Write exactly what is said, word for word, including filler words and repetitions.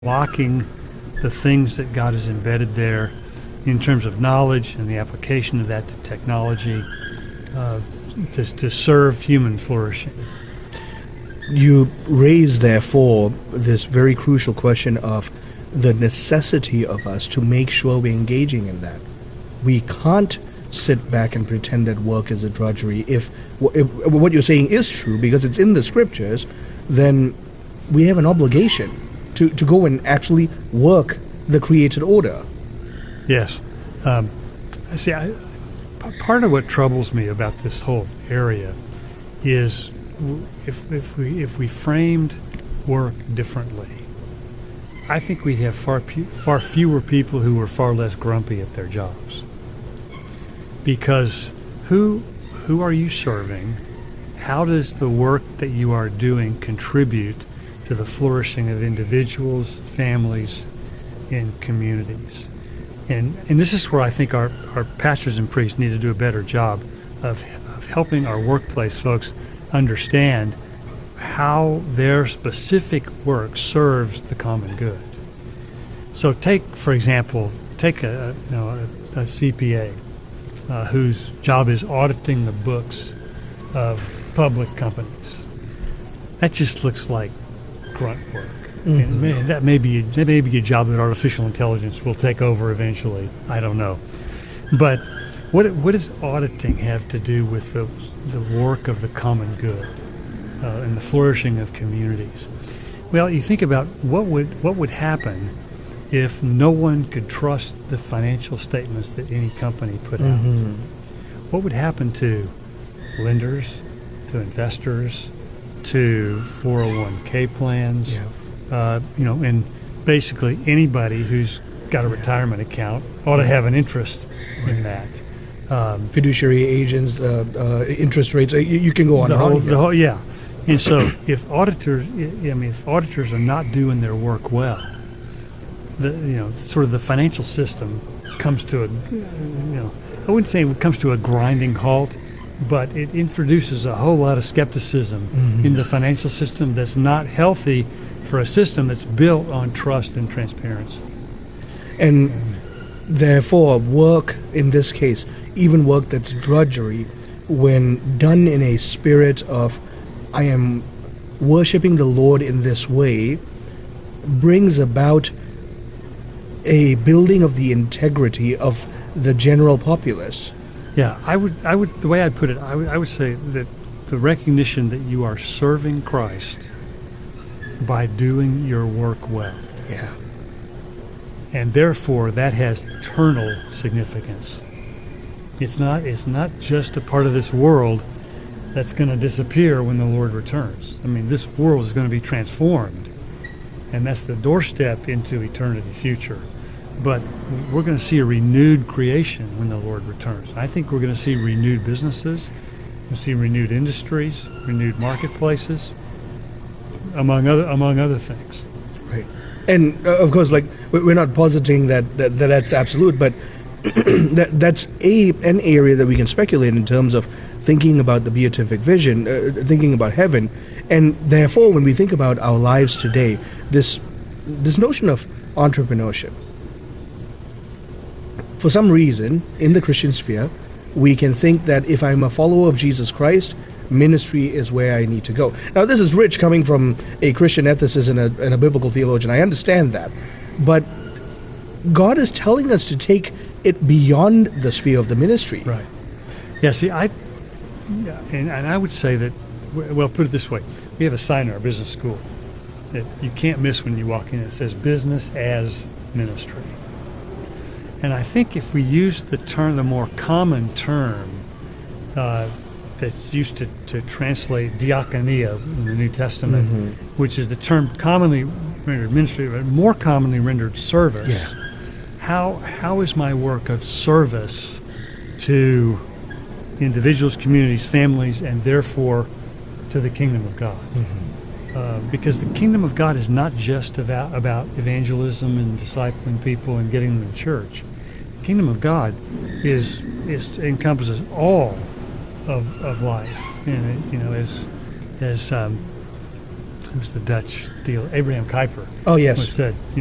unlocking the things that God has embedded there in terms of knowledge and the application of that to technology uh, to, to serve human flourishing. You raise, therefore, this very crucial question of the necessity of us to make sure we're engaging in that. We can't sit back and pretend that work is a drudgery. If, if what you're saying is true, because it's in the scriptures, then we have an obligation to, to go and actually work the created order. Yes. Um, see, I, part of what troubles me about this whole area is if, if we if we framed work differently, I think we'd have far pu- far fewer people who were far less grumpy at their jobs. Because who who are you serving? How does the work that you are doing contribute to the flourishing of individuals, families, and communities? And and this is where I think our, our pastors and priests need to do a better job of, of helping our workplace folks understand how their specific work serves the common good. So take, for example, take a, you know, a, a C P A uh, whose job is auditing the books of public companies. That just looks like grunt work. Mm-hmm. And man, that may be that may be a job that artificial intelligence will take over eventually. I don't know. But what what does auditing have to do with the the work of the common good uh, and the flourishing of communities? Well, you think about what would what would happen if no one could trust the financial statements that any company put mm-hmm. out. What would happen to lenders, to investors, to four oh one k plans, yeah. uh, you know, and basically anybody who's got a retirement account ought to have an interest right. in that. Um, Fiduciary agents, uh, uh, interest rates, uh, you, you can go on the and whole, on. The whole, yeah. And so if auditors, I mean, if auditors are not doing their work well, the you know, sort of the financial system comes to a, you know, I wouldn't say it comes to a grinding halt, but it introduces a whole lot of skepticism mm-hmm. in the financial system that's not healthy for a system that's built on trust and transparency. And therefore, work in this case, even work that's drudgery, when done in a spirit of, I am worshiping the Lord in this way, brings about a building of the integrity of the general populace. Yeah, I would, I would, the way I'd put it, I would, I would say that the recognition that you are serving Christ by doing your work well. Yeah. And therefore, that has eternal significance. It's not, it's not just a part of this world that's going to disappear when the Lord returns. I mean, this world is going to be transformed, and that's the doorstep into eternity future. But we're going to see a renewed creation when the Lord returns. I think we're going to see renewed businesses, we'll see renewed industries, renewed marketplaces, among other among other things. Right. And uh, of course, like we're not positing that, that, that that's absolute, but that that's a an area that we can speculate in terms of thinking about the beatific vision, uh, thinking about heaven, and therefore, when we think about our lives today, this this notion of entrepreneurship. For some reason, in the Christian sphere, we can think that if I'm a follower of Jesus Christ, ministry is where I need to go. Now, this is rich coming from a Christian ethicist and a, and a biblical theologian. I understand that. But God is telling us to take it beyond the sphere of the ministry. Right. Yeah, see, I, yeah, and, and I would say that, well, put it this way. We have a sign in our business school that you can't miss when you walk in. It says business as ministry. And I think if we use the term, the more common term uh, that's used to, to translate diakonia in the New Testament, mm-hmm. which is the term commonly rendered ministry, but more commonly rendered service. Yeah. How how is my work of service to individuals, communities, families, and therefore to the kingdom of God? Mm-hmm. Uh, because the kingdom of God is not just about, about evangelism and discipling people and getting them in church. The kingdom of God is, is encompasses all of, of life, and it, you know, as as um, who's the Dutch deal? Abraham Kuyper. Oh, yes. Who said,